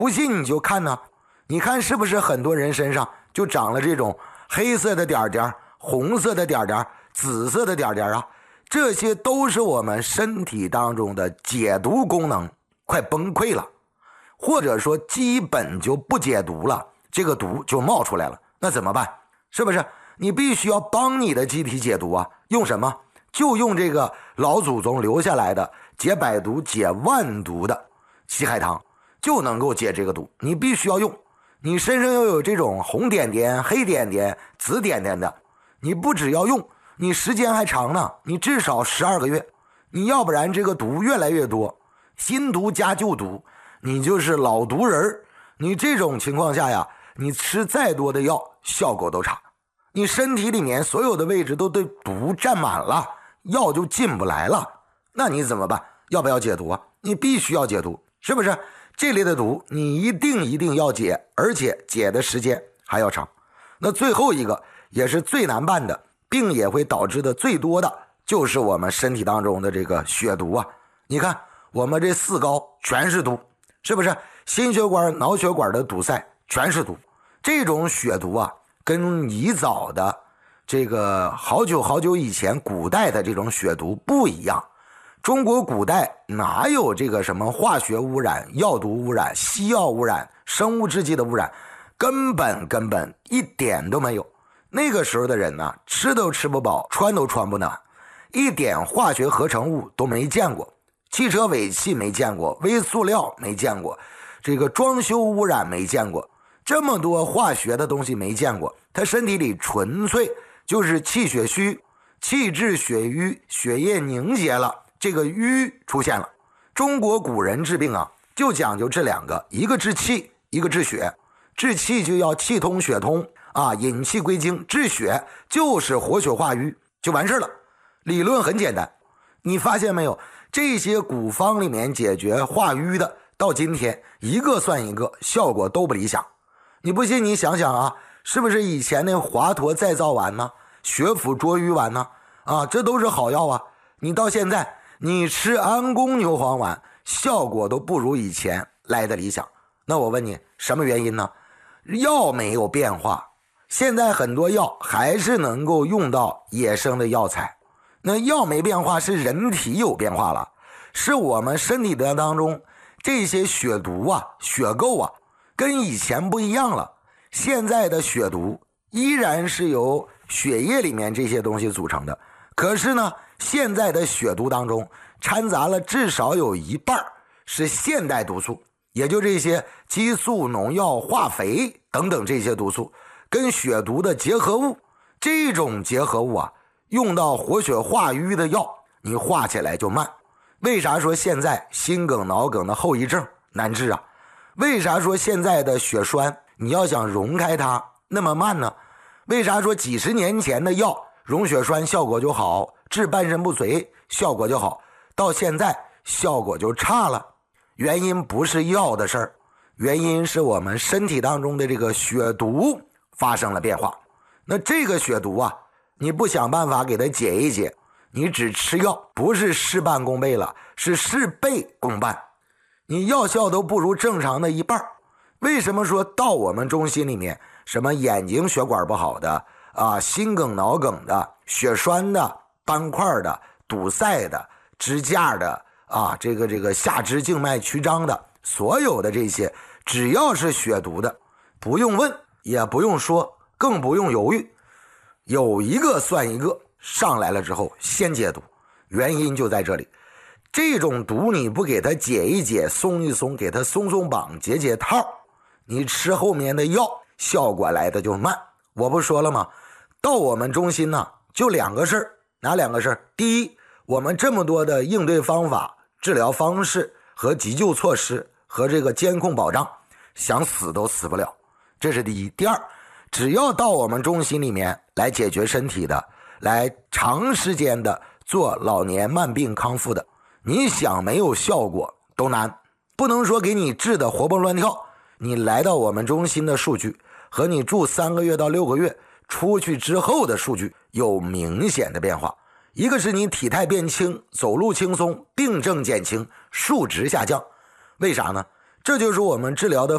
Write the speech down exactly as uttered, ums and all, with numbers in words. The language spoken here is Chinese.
不信你就看呢，你看是不是很多人身上就长了这种黑色的点点、红色的点点、紫色的点点啊？这些都是我们身体当中的解毒功能快崩溃了，或者说基本就不解毒了，这个毒就冒出来了，那怎么办？是不是你必须要帮你的机体解毒啊？用什么？就用这个老祖宗留下来的解百毒解万毒的西海棠，就能够解这个毒。你必须要用，你身上要有这种红点点、黑点点、紫点点的，你不只要用，你时间还长呢，你至少十二个月，你要不然这个毒越来越多，新毒加旧毒，你就是老毒人。你这种情况下呀，你吃再多的药效果都差，你身体里面所有的位置都对毒占满了，药就进不来了，那你怎么办？要不要解毒啊？你必须要解毒，是不是？这类的毒你一定一定要解，而且解的时间还要长。那最后一个也是最难办的，病也会导致的最多的，就是我们身体当中的这个血毒啊。你看我们这四高全是毒，是不是？心血管脑血管的堵塞全是毒。这种血毒啊，跟以早的这个好久好久以前古代的这种血毒不一样。中国古代哪有这个什么化学污染、药毒污染、西药污染、生物制剂的污染，根本根本一点都没有。那个时候的人呢，吃都吃不饱，穿都穿不暖，一点化学合成物都没见过，汽车尾气没见过，微塑料没见过，这个装修污染没见过，这么多化学的东西没见过。他身体里纯粹就是气血虚，气滞血瘀，血液凝结了，这个瘀出现了。中国古人治病啊，就讲究这两个，一个治气，一个治血。治气就要气通血通啊，引气归经；治血就是活血化瘀，就完事了。理论很简单，你发现没有？这些古方里面解决化瘀的，到今天一个算一个，效果都不理想。你不信你想想啊，是不是以前那华佗再造丸呢，血府捉瘀丸呢？啊，这都是好药啊。你到现在你吃安宫牛黄丸，效果都不如以前来的理想。那我问你，什么原因呢？药没有变化，现在很多药还是能够用到野生的药材。那药没变化，是人体有变化了，是我们身体的当中这些血毒啊、血垢啊，跟以前不一样了。现在的血毒依然是由血液里面这些东西组成的，可是呢，现在的血毒当中掺杂了至少有一半是现代毒素，也就这些激素、农药、化肥等等这些毒素跟血毒的结合物。这种结合物啊，用到活血化瘀的药，你化起来就慢。为啥说现在心梗脑梗的后遗症难治啊？为啥说现在的血栓你要想溶开它那么慢呢？为啥说几十年前的药溶血栓效果就好，治半身不遂效果就好，到现在效果就差了？原因不是药的事儿，原因是我们身体当中的这个血毒发生了变化。那这个血毒啊，你不想办法给它解一解，你只吃药，不是事半功倍了，是事倍功半，你药效都不如正常的一半。为什么说到我们中心里面，什么眼睛血管不好的啊，心梗脑梗的，血栓的，斑块的，堵塞的，支架的啊，这个这个下肢静脉曲张的，所有的这些只要是血毒的，不用问也不用说，更不用犹豫，有一个算一个，上来了之后先解毒。原因就在这里，这种毒你不给它解一解，松一松，给它松松绑，解解套，你吃后面的药效果来的就慢。我不说了吗？到我们中心呢，就两个事儿。哪两个事儿？第一，我们这么多的应对方法、治疗方式和急救措施和这个监控保障，想死都死不了，这是第一。第二，只要到我们中心里面来解决身体的，来长时间的做老年慢病康复的，你想没有效果都难。不能说给你治的活蹦乱跳，你来到我们中心的数据和你住三个月到六个月出去之后的数据有明显的变化。一个是你体态变轻，走路轻松，病症减轻，数值下降。为啥呢？这就是我们治疗的